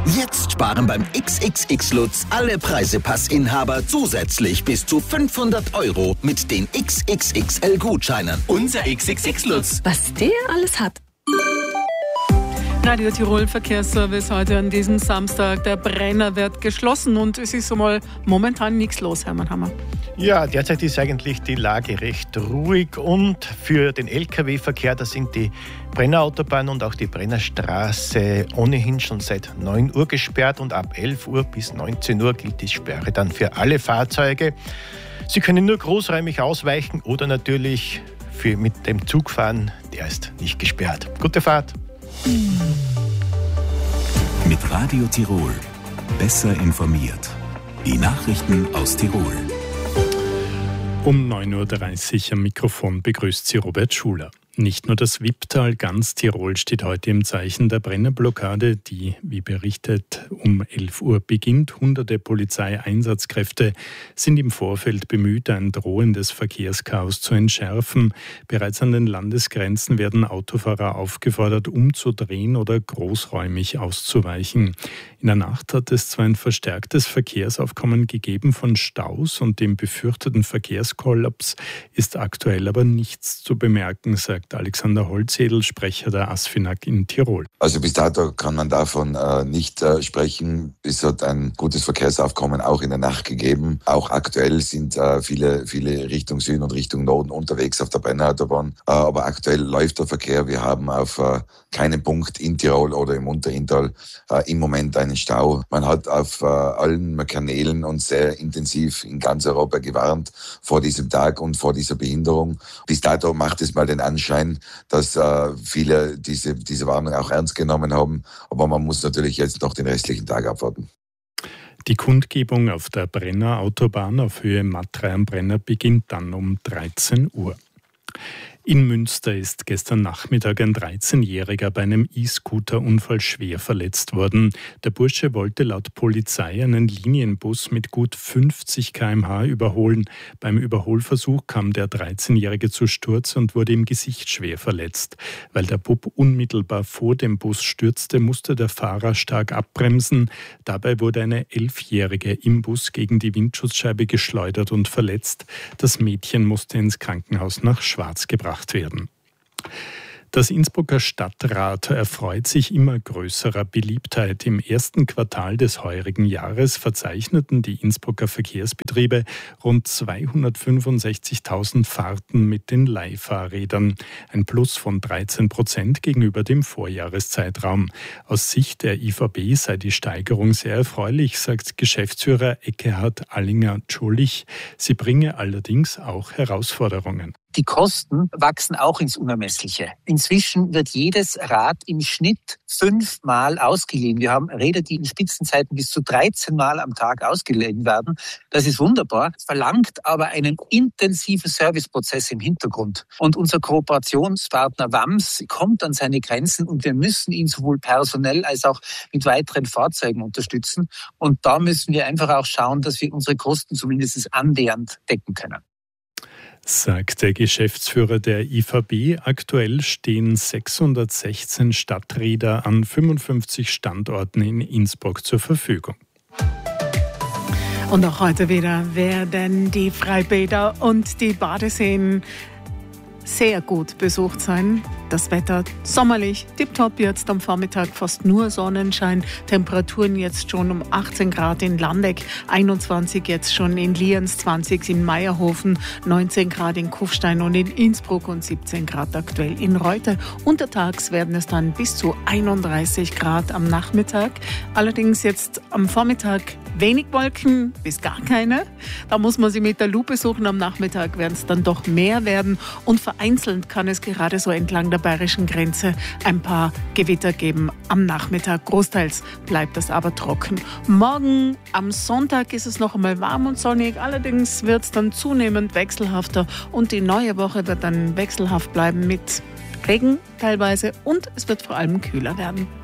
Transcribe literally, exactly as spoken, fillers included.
Jetzt sparen beim X X X Lutz alle Preisepassinhaber zusätzlich bis zu fünfhundert Euro mit den X X X L-Gutscheinen. Unser X X X Lutz. Was der alles hat. Radio Tirol Verkehrsservice heute an diesem Samstag. Der Brenner wird geschlossen und es ist so mal momentan nichts los, Hermann Hammer. Ja, derzeit ist eigentlich die Lage recht ruhig und für den L K W-Verkehr, da sind die Brennerautobahn und auch die Brennerstraße ohnehin schon seit neun Uhr gesperrt und ab elf Uhr bis neunzehn Uhr gilt die Sperre dann für alle Fahrzeuge. Sie können nur großräumig ausweichen oder natürlich für mit dem Zug fahren, der ist nicht gesperrt. Gute Fahrt! Mit Radio Tirol. Besser informiert. Die Nachrichten aus Tirol. Um neun Uhr dreißig am Mikrofon begrüßt Sie Robert Schuler. Nicht nur das Wipptal, ganz Tirol steht heute im Zeichen der Brennerblockade, die, wie berichtet, um elf Uhr beginnt. Hunderte Polizeieinsatzkräfte sind im Vorfeld bemüht, ein drohendes Verkehrschaos zu entschärfen. Bereits an den Landesgrenzen werden Autofahrer aufgefordert, umzudrehen oder großräumig auszuweichen. In der Nacht hat es zwar ein verstärktes Verkehrsaufkommen gegeben von Staus und dem befürchteten Verkehrskollaps, ist aktuell aber nichts zu bemerken, sagt Alexander Holzedel, Sprecher der ASFINAG in Tirol. Also bis dato kann man davon äh, nicht äh, sprechen. Es hat ein gutes Verkehrsaufkommen auch in der Nacht gegeben. Auch aktuell sind äh, viele, viele Richtung Süden und Richtung Norden unterwegs auf der Brennerautobahn. Äh, aber aktuell läuft der Verkehr. Wir haben auf äh, keinem Punkt in Tirol oder im Unterinntal äh, im Moment einen Stau. Man hat auf äh, allen Kanälen und sehr intensiv in ganz Europa gewarnt vor diesem Tag und vor dieser Behinderung. Bis dato macht es mal den Anschein, dass äh, viele diese, diese Warnung auch ernst genommen haben. Aber man muss natürlich jetzt noch den restlichen Tag abwarten. Die Kundgebung auf der Brennerautobahn auf Höhe Matrei am Brenner beginnt dann um dreizehn Uhr. In Münster ist gestern Nachmittag ein dreizehnjähriger bei einem E-Scooter-Unfall schwer verletzt worden. Der Bursche wollte laut Polizei einen Linienbus mit gut fünfzig Kilometer pro Stunde überholen. Beim Überholversuch kam der dreizehnjährige zu Sturz und wurde im Gesicht schwer verletzt. Weil der Bub unmittelbar vor dem Bus stürzte, musste der Fahrer stark abbremsen. Dabei wurde eine elfjährige im Bus gegen die Windschutzscheibe geschleudert und verletzt. Das Mädchen musste ins Krankenhaus nach Schwarz gebracht werden. Das Innsbrucker Stadtrat erfreut sich immer größerer Beliebtheit. Im ersten Quartal des heurigen Jahres verzeichneten die Innsbrucker Verkehrsbetriebe rund zweihundertfünfundsechzigtausend Fahrten mit den Leihfahrrädern. Ein Plus von dreizehn Prozent gegenüber dem Vorjahreszeitraum. Aus Sicht der I V B sei die Steigerung sehr erfreulich, sagt Geschäftsführer Ekkehard Allinger-Tschulich. Sie bringe allerdings auch Herausforderungen. Die Kosten wachsen auch ins Unermessliche. Inzwischen wird jedes Rad im Schnitt fünfmal ausgeliehen. Wir haben Räder, die in Spitzenzeiten bis zu dreizehn Mal am Tag ausgeliehen werden. Das ist wunderbar, verlangt aber einen intensiven Serviceprozess im Hintergrund. Und unser Kooperationspartner W A M S kommt an seine Grenzen und wir müssen ihn sowohl personell als auch mit weiteren Fahrzeugen unterstützen. Und da müssen wir einfach auch schauen, dass wir unsere Kosten zumindest annähernd decken können. Sagt der Geschäftsführer der I V B. Aktuell stehen sechshundertsechzehn Stadträder an fünfundfünfzig Standorten in Innsbruck zur Verfügung. Und auch heute wieder werden die Freibäder und die Badeseen sehr gut besucht sein. Das Wetter sommerlich, tipptopp jetzt am Vormittag, fast nur Sonnenschein. Temperaturen jetzt schon um achtzehn Grad in Landeck, einundzwanzig jetzt schon in Lienz, zwanzig in Meierhofen, neunzehn Grad in Kufstein und in Innsbruck und siebzehn Grad aktuell in Reute. Untertags werden es dann bis zu einunddreißig Grad am Nachmittag. Allerdings jetzt am Vormittag wenig Wolken bis gar keine. Da muss man sie mit der Lupe suchen. Am Nachmittag werden es dann doch mehr werden und vereinzelt kann es gerade so entlang der bayerischen Grenze ein paar Gewitter geben. Am Nachmittag großteils bleibt es aber trocken. Morgen am Sonntag ist es noch einmal warm und sonnig. Allerdings wird es dann zunehmend wechselhafter und die neue Woche wird dann wechselhaft bleiben mit Regen teilweise und es wird vor allem kühler werden.